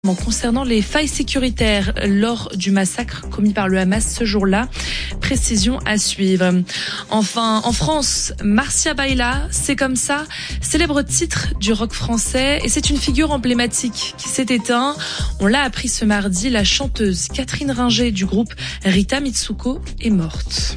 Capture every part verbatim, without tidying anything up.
Concernant les failles sécuritaires lors du massacre commis par le Hamas ce jour-là, précision à suivre. Enfin, en France, Marcia Baila, c'est comme ça, célèbre titre du rock français, et c'est une figure emblématique qui s'est éteinte. On l'a appris ce mardi, la chanteuse Catherine Ringer du groupe Rita Mitsuko est morte.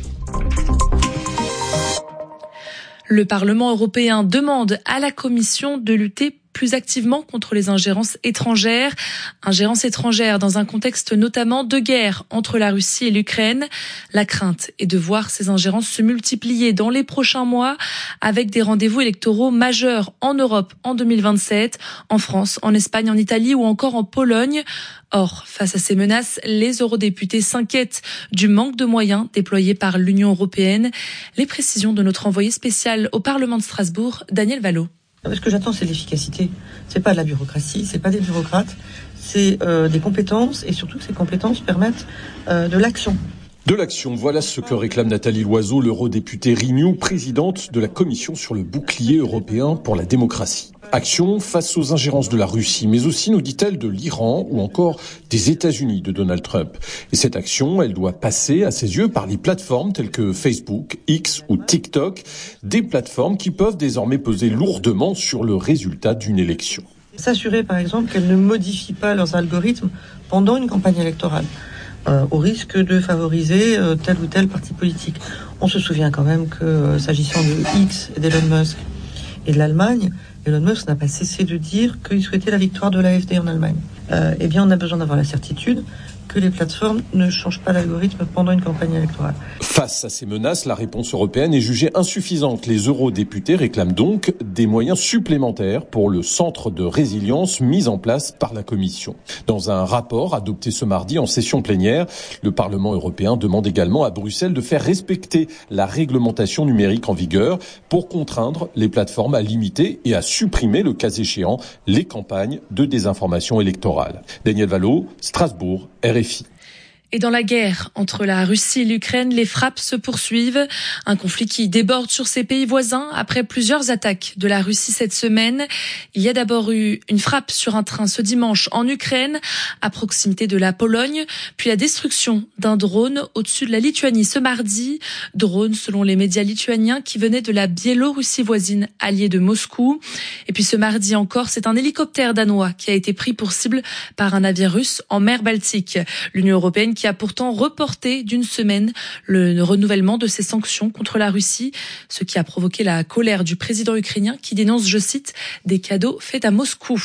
Le Parlement européen demande à la Commission de lutter plus activement contre les ingérences étrangères. Ingérences étrangères dans un contexte notamment de guerre entre la Russie et l'Ukraine. La crainte est de voir ces ingérences se multiplier dans les prochains mois avec des rendez-vous électoraux majeurs en Europe en deux mille vingt-sept, en France, en Espagne, en Italie ou encore en Pologne. Or, face à ces menaces, les eurodéputés s'inquiètent du manque de moyens déployés par l'Union européenne. Les précisions de notre envoyé spécial au Parlement de Strasbourg, Daniel Vallot. Ce que j'attends, c'est l'efficacité. C'est pas de la bureaucratie, c'est pas des bureaucrates, c'est euh, des compétences, et surtout que ces compétences permettent euh, de l'action. De l'action, voilà ce que réclame Nathalie Loiseau, l'eurodéputée Renew, présidente de la Commission sur le bouclier européen pour la démocratie. Action face aux ingérences de la Russie, mais aussi, nous dit-elle, de l'Iran ou encore des États-Unis de Donald Trump. Et cette action, elle doit passer, à ses yeux, par les plateformes telles que Facebook, X ou TikTok, des plateformes qui peuvent désormais peser lourdement sur le résultat d'une élection. S'assurer, par exemple, qu'elles ne modifient pas leurs algorithmes pendant une campagne électorale. Euh, au risque de favoriser euh, tel ou tel parti politique. On se souvient quand même que, euh, s'agissant de X et d'Elon Musk et de l'Allemagne, Elon Musk n'a pas cessé de dire qu'il souhaitait la victoire de l'A F D en Allemagne. Euh, eh bien, on a besoin d'avoir la certitude que les plateformes ne changent pas l'algorithme pendant une campagne électorale. Face à ces menaces, la réponse européenne est jugée insuffisante. Les eurodéputés réclament donc des moyens supplémentaires pour le centre de résilience mis en place par la Commission. Dans un rapport adopté ce mardi en session plénière, le Parlement européen demande également à Bruxelles de faire respecter la réglementation numérique en vigueur pour contraindre les plateformes à limiter et à supprimer, le cas échéant, les campagnes de désinformation électorale. Daniel Vallot, Strasbourg, R F I. Et dans la guerre entre la Russie et l'Ukraine, les frappes se poursuivent. Un conflit qui déborde sur ses pays voisins après plusieurs attaques de la Russie cette semaine. Il y a d'abord eu une frappe sur un train ce dimanche en Ukraine, à proximité de la Pologne, puis la destruction d'un drone au-dessus de la Lituanie ce mardi. Drone, selon les médias lituaniens, qui venait de la Biélorussie voisine, alliée de Moscou. Et puis ce mardi encore, c'est un hélicoptère danois qui a été pris pour cible par un navire russe en mer Baltique. L'Union européenne qui a pourtant reporté d'une semaine le renouvellement de ses sanctions contre la Russie, ce qui a provoqué la colère du président ukrainien qui dénonce, je cite, des cadeaux faits à Moscou.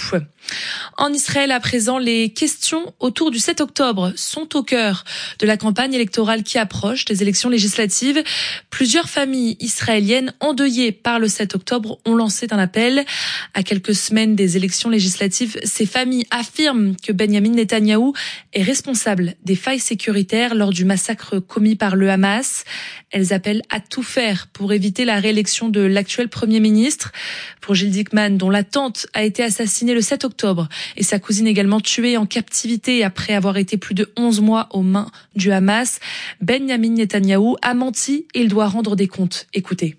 En Israël, à présent, les questions autour du sept octobre sont au cœur de la campagne électorale qui approche des élections législatives. Plusieurs familles israéliennes endeuillées par le sept octobre ont lancé un appel. À quelques semaines des élections législatives, ces familles affirment que Benjamin Netanyahou est responsable des failles sécuritaires lors du massacre commis par le Hamas. Elles appellent à tout faire pour éviter la réélection de l'actuel Premier ministre. Pour Gilles Dickmann, dont la tante a été assassinée le sept octobre et sa cousine également tuée en captivité après avoir été plus de onze mois aux mains du Hamas, Benjamin Netanyahou a menti et il doit rendre des comptes. Écoutez.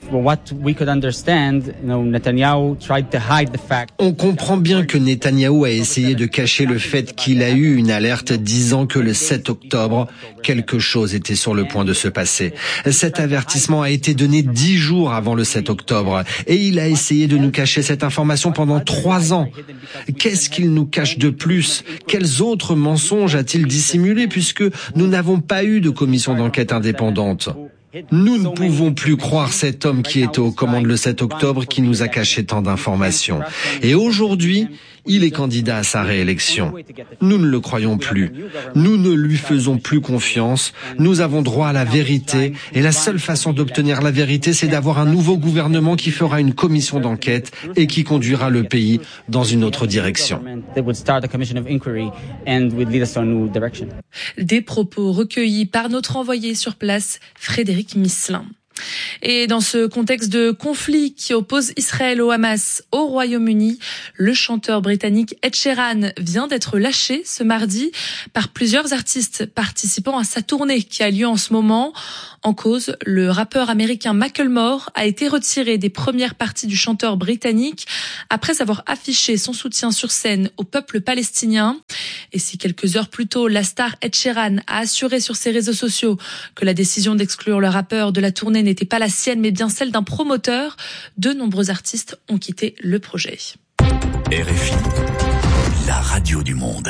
On comprend bien que Netanyahou a essayé de cacher le fait qu'il a eu une alerte disant que le sept octobre, quelque chose était sur le point de se passer. Cet avertissement a été donné dix jours avant le sept octobre et il a essayé de nous cacher cette information pendant trois ans. Qu'est-ce qu'il nous cache de plus? Quels autres mensonges a-t-il dissimulé puisque nous n'avons pas eu de commission d'enquête indépendante? Nous ne pouvons plus croire cet homme qui était aux commandes le sept octobre qui nous a caché tant d'informations. Et aujourd'hui, il est candidat à sa réélection. Nous ne le croyons plus. Nous ne lui faisons plus confiance. Nous avons droit à la vérité. Et la seule façon d'obtenir la vérité, c'est d'avoir un nouveau gouvernement qui fera une commission d'enquête et qui conduira le pays dans une autre direction. Des propos recueillis par notre envoyé sur place, Frédéric Misselin. Et dans ce contexte de conflit qui oppose Israël au Hamas au Royaume-Uni, le chanteur britannique Ed Sheeran vient d'être lâché ce mardi par plusieurs artistes participant à sa tournée qui a lieu en ce moment. En cause, le rappeur américain Macklemore a été retiré des premières parties du chanteur britannique après avoir affiché son soutien sur scène au peuple palestinien. Et si quelques heures plus tôt, la star Ed Sheeran a assuré sur ses réseaux sociaux que la décision d'exclure le rappeur de la tournée n'était pas la sienne mais bien celle d'un promoteur, de nombreux artistes ont quitté le projet. R F I, la radio du monde.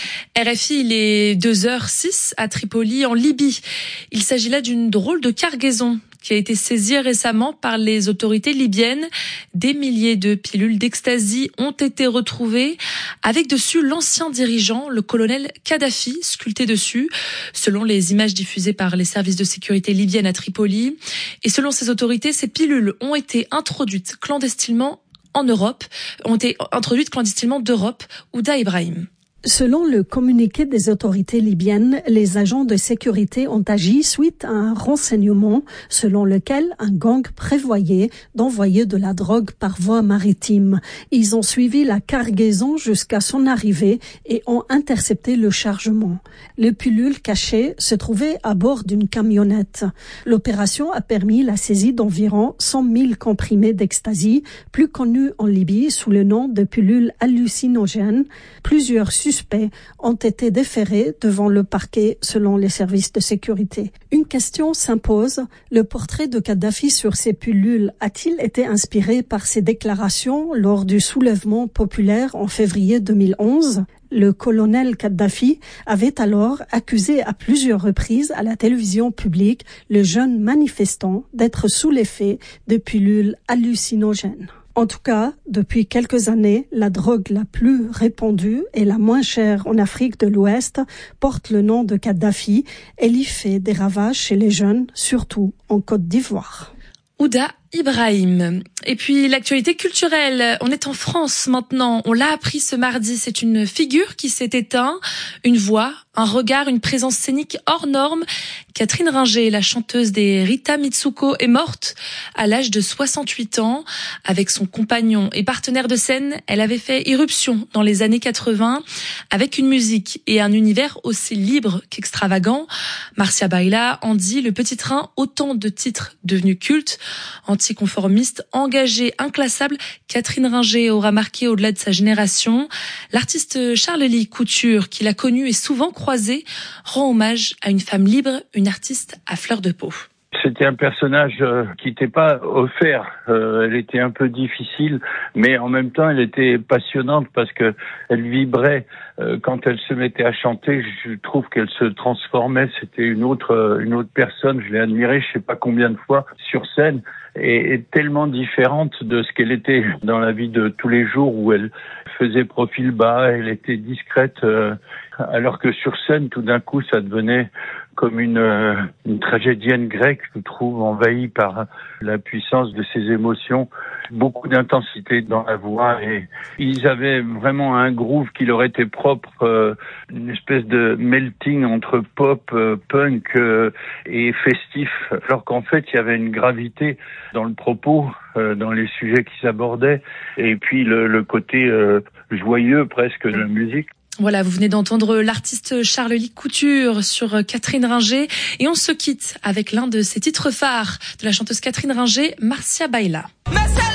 R F I, il est deux heures six à Tripoli, en Libye. Il s'agit là d'une drôle de cargaison qui a été saisie récemment par les autorités libyennes. Des milliers de pilules d'ecstasy ont été retrouvées, avec dessus l'ancien dirigeant, le colonel Kadhafi, sculpté dessus, selon les images diffusées par les services de sécurité libyens à Tripoli. Et selon ces autorités, ces pilules ont été introduites clandestinement en Europe, ont été introduites clandestinement d'Europe. Ouda Ibrahim. Selon le communiqué des autorités libyennes, les agents de sécurité ont agi suite à un renseignement selon lequel un gang prévoyait d'envoyer de la drogue par voie maritime. Ils ont suivi la cargaison jusqu'à son arrivée et ont intercepté le chargement. Les pilules cachées se trouvaient à bord d'une camionnette. L'opération a permis la saisie d'environ cent mille comprimés d'ecstasy, plus connus en Libye sous le nom de pilules hallucinogènes. Plusieurs suspects ont été déférés devant le parquet selon les services de sécurité. Une question s'impose, le portrait de Kadhafi sur ces pilules a-t-il été inspiré par ses déclarations lors du soulèvement populaire en février deux mille onze ? Le colonel Kadhafi avait alors accusé à plusieurs reprises à la télévision publique le jeune manifestant d'être sous l'effet de pilules hallucinogènes. En tout cas, depuis quelques années, la drogue la plus répandue et la moins chère en Afrique de l'Ouest porte le nom de Kadhafi. Elle y fait des ravages chez les jeunes, surtout en Côte d'Ivoire. Ouda Ibrahim. Et puis l'actualité culturelle, on est en France maintenant, on l'a appris ce mardi, c'est une figure qui s'est éteinte, une voix, un regard, une présence scénique hors norme. Catherine Ringer, la chanteuse des Rita Mitsuko, est morte à l'âge de soixante-huit ans. Avec son compagnon et partenaire de scène, elle avait fait irruption dans les années quatre-vingts avec une musique et un univers aussi libre qu'extravagant. Marcia Baila, Andy, Le Petit Train, autant de titres devenus cultes. Anticonformiste, engagée, inclassable, Catherine Ringer aura marqué au-delà de sa génération. L'artiste Charles-Lee Couture, qui l'a connue et souvent croisée, rend hommage à une femme libre, une artiste à fleur de peau. C'était un personnage euh, qui n'était pas offert. Euh, elle était un peu difficile, mais en même temps, elle était passionnante parce que elle vibrait euh, quand elle se mettait à chanter. Je trouve qu'elle se transformait. C'était une autre, euh, une autre personne. Je l'ai admirée, je sais pas combien de fois sur scène, et, et tellement différente de ce qu'elle était dans la vie de tous les jours, où elle faisait profil bas, elle était discrète, euh, alors que sur scène, tout d'un coup, ça devenait comme une, euh, une tragédienne grecque, je trouve, envahie par la puissance de ses émotions, beaucoup d'intensité dans la voix, et ils avaient vraiment un groove qui leur était propre, euh, une espèce de melting entre pop, euh, punk euh, et festif, alors qu'en fait il y avait une gravité dans le propos, euh, dans les sujets qu'ils abordaient, et puis le, le côté euh, joyeux presque de la musique. Voilà, vous venez d'entendre l'artiste Charles-Lee Couture sur Catherine Ringer, et on se quitte avec l'un de ses titres phares de la chanteuse Catherine Ringer, Marcia Baila.